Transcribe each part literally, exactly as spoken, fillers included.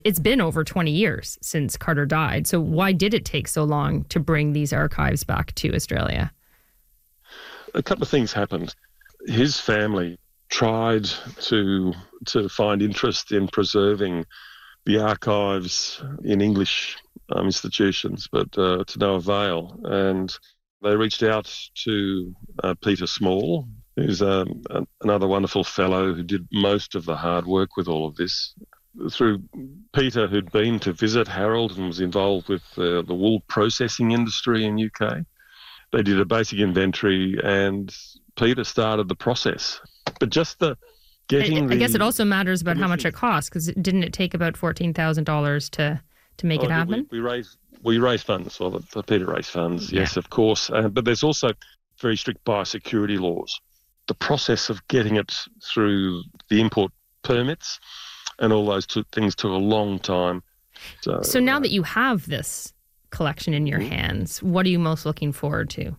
It's been over twenty years since Carter died. So why did it take so long to bring these archives back to Australia? A couple of things happened. His family tried to to find interest in preserving the archives in English um, institutions, but uh, to no avail. And they reached out to uh, Peter Small, who's um, another wonderful fellow who did most of the hard work with all of this. Through Peter, who'd been to visit Harold and was involved with uh, the wool processing industry in U K, they did a basic inventory and Peter started the process. But just the getting I, the... I guess it also matters about how much it costs, because didn't it take about fourteen thousand dollars to, to make oh, it happen? We, we raised we raised funds, well, the, the Peter raised funds, yeah. yes, of course. Uh, but there's also very strict biosecurity laws. The process of getting it through the import permits and all those two things took a long time. So, so now uh, that you have this collection in your mm-hmm. hands, what are you most looking forward to?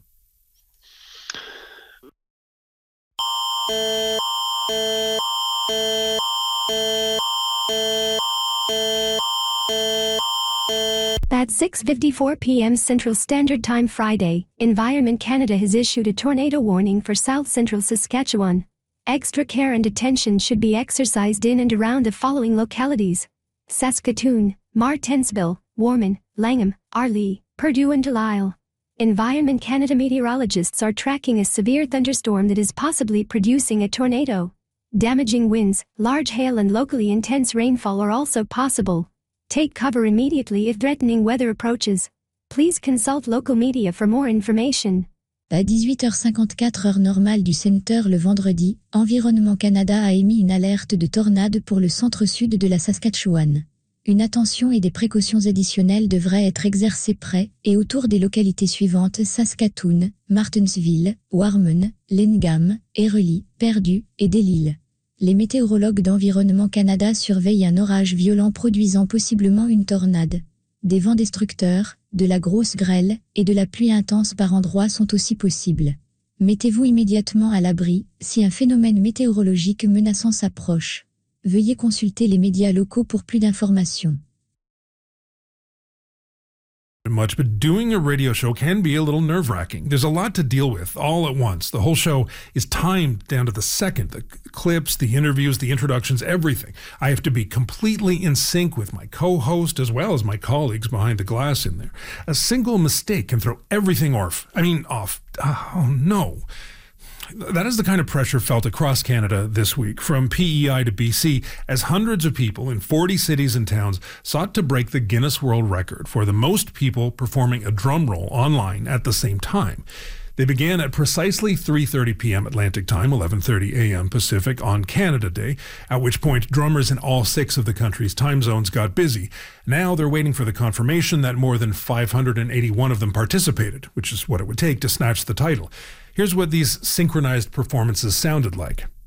At six fifty-four p.m. Central Standard Time Friday, Environment Canada has issued a tornado warning for South Central Saskatchewan. Extra care and attention should be exercised in and around the following localities: Saskatoon, Martensville, Warman, Langham, Arlee, Purdue and Delisle. Environment Canada meteorologists are tracking a severe thunderstorm that is possibly producing a tornado. Damaging winds, large hail and locally intense rainfall are also possible. Take cover immediately if threatening weather approaches. Please consult local media for more information. À dix-huit heures cinquante-quatre heure normale du Centre le vendredi, Environnement Canada a émis une alerte de tornade pour le centre-sud de la Saskatchewan. Une attention et des précautions additionnelles devraient être exercées près et autour des localités suivantes: Saskatoon, Martensville, Warman, Langham, Arlee, Purdue et Delisle. Les météorologues d'Environnement Canada surveillent un orage violent produisant possiblement une tornade. Des vents destructeurs, de la grosse grêle et de la pluie intense par endroits sont aussi possibles. Mettez-vous immédiatement à l'abri si un phénomène météorologique menaçant s'approche. Veuillez consulter les médias locaux pour plus d'informations. Much, but doing a radio show can be a little nerve-wracking. There's a lot to deal with all at once. The whole show is timed down to the second. The clips, the interviews, the introductions, everything. I have to be completely in sync with my co-host as well as my colleagues behind the glass in there. A single mistake can throw everything off. I mean, off. Oh, no. That is the kind of pressure felt across Canada this week, from P E I to B C, as hundreds of people in forty cities and towns sought to break the Guinness World Record for the most people performing a drum roll online at the same time. They began at precisely three thirty p.m. Atlantic Time, eleven thirty a.m. Pacific on Canada Day, at which point drummers in all six of the country's time zones got busy. Now they're waiting for the confirmation that more than five hundred eighty-one of them participated, which is what it would take to snatch the title. Here's what these synchronized performances sounded like.